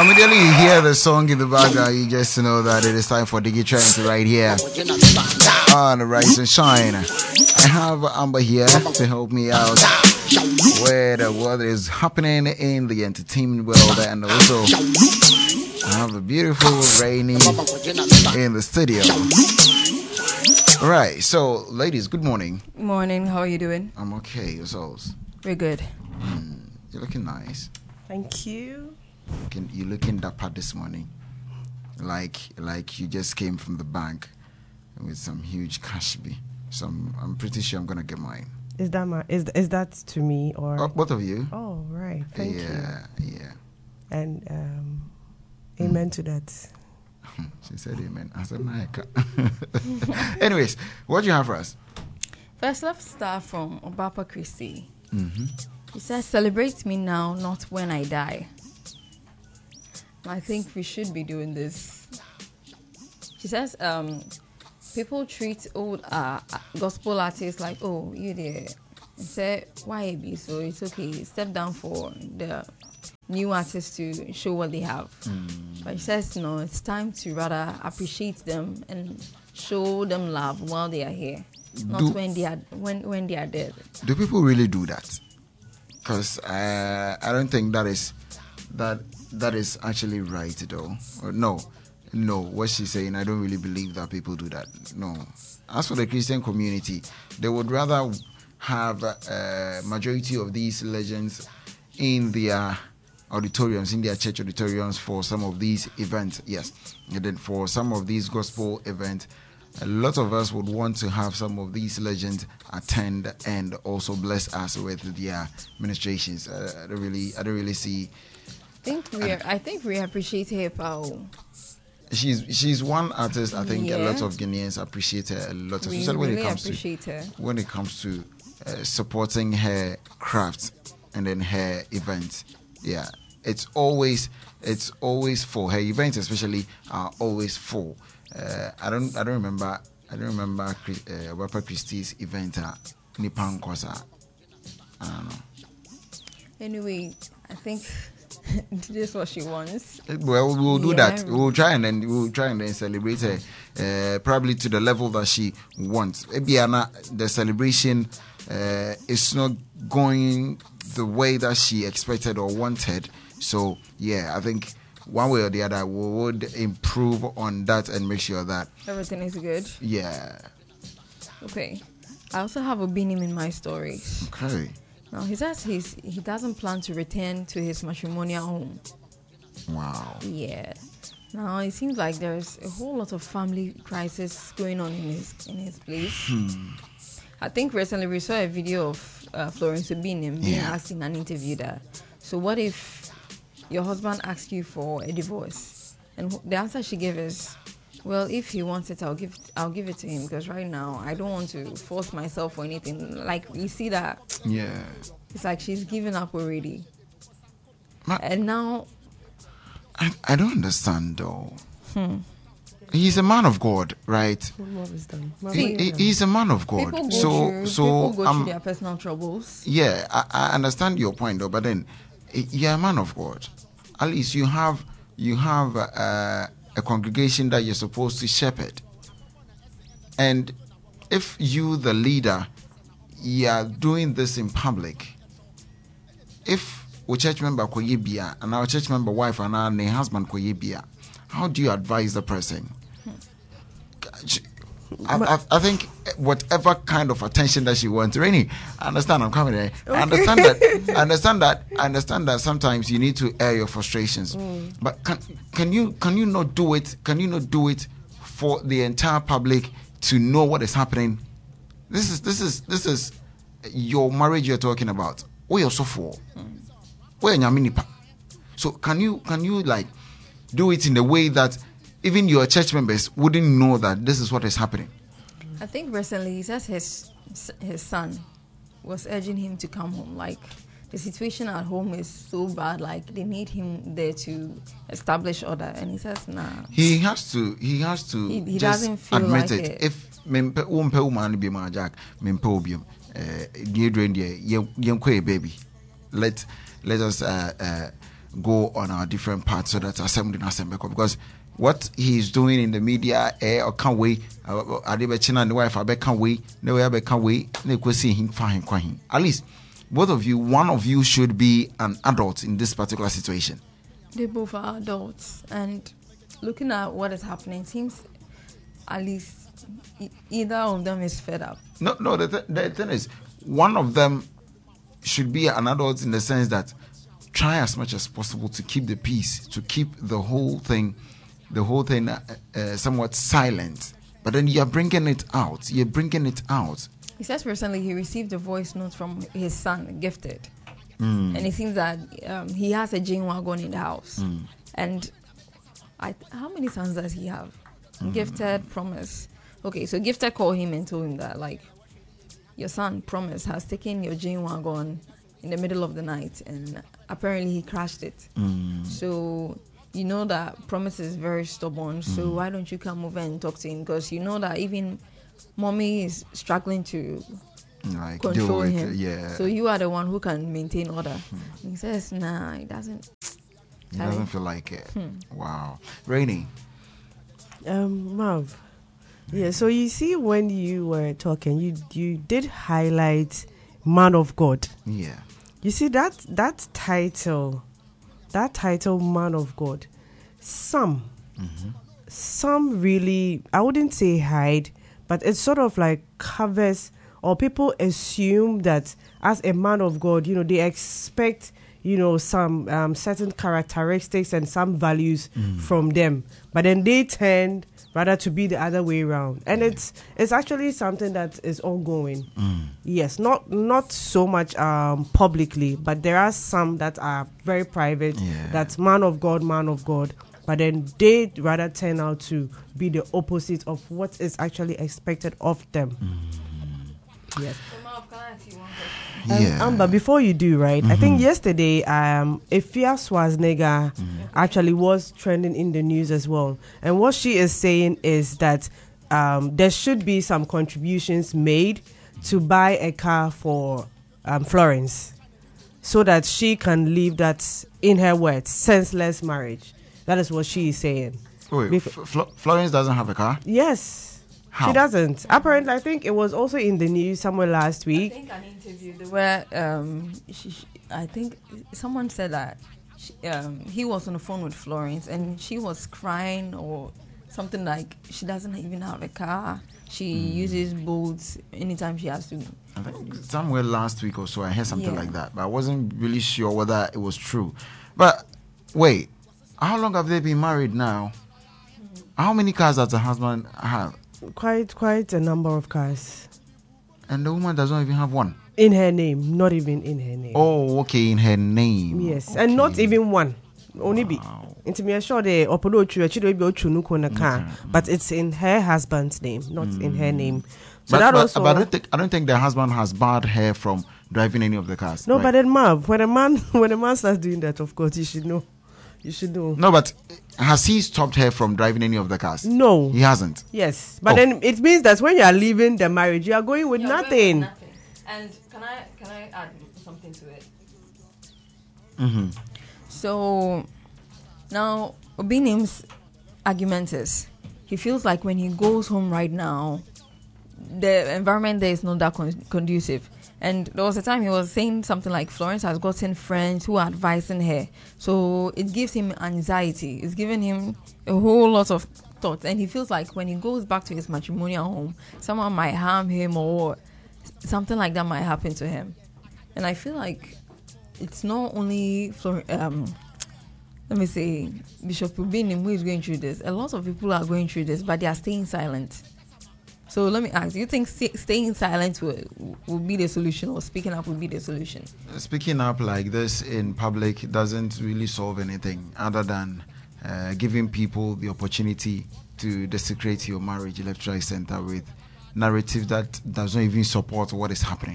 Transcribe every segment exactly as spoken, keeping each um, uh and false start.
Now, immediately you hear the song in the background, you just know that it is time for Diggy Trend right here on Rise and Shine. I have Amber here to help me out with what is happening in the entertainment world, and also I have a beautiful Rainy in the studio. Alright, so ladies, good morning. Morning, how are you doing? I'm okay, yourselves? We're good. Mm, you're looking nice. Thank you. Looking, you're looking dapper this morning. Like like you just came from the bank with some huge cash. So I'm, I'm pretty sure I'm gonna get mine. Is that my is is that to me or oh, both of you? Oh right, thank yeah, you. Yeah, yeah. And um, amen mm. to that. She said amen. I said Naika. Anyways, what do you have for us? First, let's start from Obapa Christie. Mm-hmm. He says, "Celebrate me now, not when I die." I think we should be doing this. She says, um, people treat old uh, gospel artists like, oh, you there. And say, why be so? It's okay. Step down for the new artists to show what they have. Mm. But she says, no, it's time to rather appreciate them and show them love while they are here, not do, when they are when when they are dead. Do people really do that? Because uh, I don't think that is that. That is actually right, though. Or no, no. What she's saying, I don't really believe that people do that. No. As for the Christian community, they would rather have a majority of these legends in their auditoriums, in their church auditoriums for some of these events. Yes, and then for some of these gospel events, a lot of us would want to have some of these legends attend and also bless us with their ministrations. Uh, I don't really, I don't really see. I think we are, I think we appreciate her power. She's she's one artist. I think yeah. a lot of Ghanaians appreciate her a lot. We Especially really when it comes appreciate to her. when it comes to uh, supporting her craft and then her events. Yeah, it's always it's always full. Her events especially are always full. Uh, I don't I don't remember I don't remember uh, Obapa Christie's event at Nipan Kosa. I don't know. Anyway, I think. This is what she wants. Well, we'll do yeah. that. We'll try and then we'll try and then celebrate her, uh, probably to the level that she wants. Maybe Anna, the celebration uh, is not going the way that she expected or wanted. So yeah, I think one way or the other we would improve on that and make sure that everything is good. Yeah. Okay. I also have a Binim in my story. Okay. Now, he says he's, he doesn't plan to return to his matrimonial home. Wow. Yeah. Now, it seems like there's a whole lot of family crisis going on in his in his place. Hmm. I think recently we saw a video of uh, Florence Obinim being yeah. asked in an interview that, so what if your husband asks you for a divorce? And the answer she gave is, well, if he wants it, I'll give it, I'll give it to him, because right now I don't want to force myself or anything. Like, you see that? Yeah. It's like she's given up already. Ma- and now... I, I don't understand, though. Hmm. He's a man of God, right? He, he, he's a man of God. People go so, through, so people go um, through their personal troubles. Yeah, I, I understand your point, though. But then, you're a man of God. At least you have you have uh, a congregation that you're supposed to shepherd. And if you, the leader, you are doing this in public, if a church member koyebia and our church member wife and our husband koyebia, how do you advise the person? I, I, I think whatever kind of attention that she wants, Rainy, I understand. I'm coming there. Okay. I understand that. I understand that. I understand that. Sometimes you need to air your frustrations, mm. but can can you can you not do it? Can you not do it for the entire public to know what is happening? This is this is this is your marriage you're talking about. Where you're so for? Where you're So can you can you like do it in a way that even your church members wouldn't know that this is what is happening? I think recently he says his his son was urging him to come home. Like, the situation at home is so bad, like they need him there to establish order, and he says nah. He has to he has to he, he just doesn't feel admit like it. it. If mempe umpe woman be my jack, mempe obium, uh, dear drain dear, young baby. Let let us uh, uh, go on our different paths so that assembly and assembly. Because what he's doing in the media, eh, or can't wait, Adibechina and the wife, I bet can't wait, no way, I bet can't wait, no could see him fine, him. At least, both of you, one of you should be an adult in this particular situation. They both are adults, and looking at what is happening, seems at least e- either of them is fed up. No, no, the, th- the thing is, one of them should be an adult in the sense that try as much as possible to keep the peace, to keep the whole thing, the whole thing uh, uh, somewhat silent. But then you're bringing it out. You're bringing it out. He says recently he received a voice note from his son, Gifted. Mm. And it seems that um, he has a Jane wagon in the house. Mm. And I, how many sons does he have? Mm. Gifted, Promise. Okay, so Gifted called him and told him that, like, your son, Promise, has taken your Jane wagon in the middle of the night, and apparently he crashed it. Mm. So you know that Promise is very stubborn. So Mm. why don't you come over and talk to him? Because you know that even mommy is struggling to Like, control deal with him. it, yeah. So you are the one who can maintain order. And he says, nah, he doesn't. He doesn't feel like it. Hmm. Wow. Rainy. Um, Marv. Yeah, so you see, when you were talking, you you did highlight man of God. Yeah. You see that that title, that title, man of God. Some, Mm-hmm. some really, I wouldn't say hide, but it sort of like covers, or people assume that as a man of God, you know, they expect, you know, some um, certain characteristics and some values Mm. from them, but then they tend rather to be the other way around, and it's it's actually something that is ongoing. Mm. Yes, not not so much um, publicly, but there are some that are very private. Yeah. That's man of God, man of God, but then they rather turn out to be the opposite of what is actually expected of them. Mm. Yes. Yeah. Um, Amber, before you do, right? I think yesterday, um, Efia Schwarzenegger actually was trending in the news as well. And what she is saying is that um, there should be some contributions made to buy a car for um, Florence, so that she can live that, in her words, senseless marriage. That is what she is saying. Wait, Bef- F- Flo- Florence doesn't have a car? Yes. How? She doesn't. Apparently, I think it was also in the news somewhere last I week. think an interview where um, she, she, I think someone said that she, um, he was on the phone with Florence and she was crying or something, like she doesn't even have a car. She Mm. uses boats anytime she has to. I think somewhere last week or so I heard something Yeah. like that, but I wasn't really sure whether it was true. But wait, how long have they been married now? How many cars does the husband have? Quite, quite a number of cars And the woman doesn't even have one. in her name, not even in her name. Oh, okay, in her name. Yes, and not Okay. even one. Only be. Wow. Into me sure the opodo chu actually be ochu nuko na car, Okay. but it's in her husband's name, not in her name. So But, that but, also. but I don't think I don't think the husband has barred her from driving any of the cars. no, right? but then Marv, when a man when a man starts doing that, of course you should know. You should know. No, but has he stopped her from driving any of the cars? No. He hasn't. Yes, but Oh. then it means that when you are leaving the marriage, you are going with nothing. And can I can I add something to it? Mm-hmm. So now Obinim's argument is he feels like when he goes home right now, the environment there is not that con- conducive. And there was a time he was saying something like Florence has gotten friends who are advising her. So it gives him anxiety. It's giving him a whole lot of thoughts. And he feels like when he goes back to his matrimonial home, someone might harm him or something like that might happen to him. And I feel like it's not only Flor- um, let me say, Bishop Ubinim who is going through this. A lot of people are going through this, but they are staying silent. So let me ask, do you think st- staying silent will, will be the solution, or speaking up will be the solution? Speaking up like this in public doesn't really solve anything other than uh, giving people the opportunity to desecrate your marriage electoral center with narrative that doesn't even support what is happening.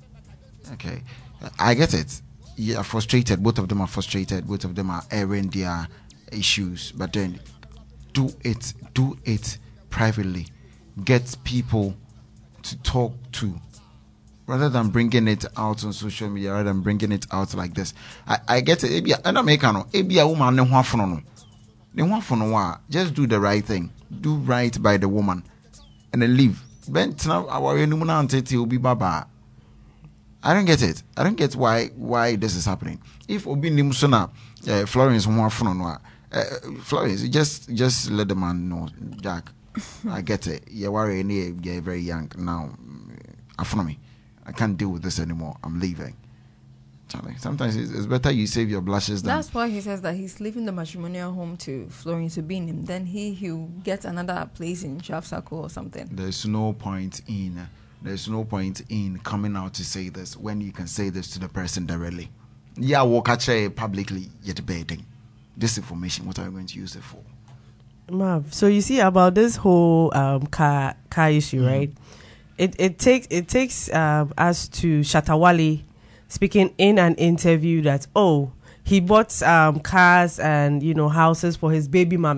Okay, I get it. You are frustrated. Both of them are frustrated. Both of them are airing their issues. But then do it. Do it privately. Get people to talk to. rather than bringing it out on social media, rather than bringing it out like this. I, I get it. Ebia, and Americano, Ebia woman ne huafono. Ne huafono just do the right thing. Do right by the woman. And then leave. Bent now our enumana will be baba. I don't get it. I don't get why why this is happening. If Obi Nimsona uh, Florence huafono uh, Florence, just just let the man know, Jack. I get it. You're worried, you're very young now. Afonomy. I can't deal with this anymore. I'm leaving. Charlie, sometimes it's, it's better you save your blushes than... That's why he says that he's leaving the matrimonial home to Florence to be in him. Then he he'll get another place in Shafsako or something. There's no point in there's no point in coming out to say this when you can say this to the person directly. Yeah, walk at publicly you're debating. This information, what are you going to use it for? Mav, so you see about this whole um, car car issue, mm-hmm. right? It it takes it takes uh, us to Shatawale speaking in an interview that oh he bought um, cars and you know houses for his baby mom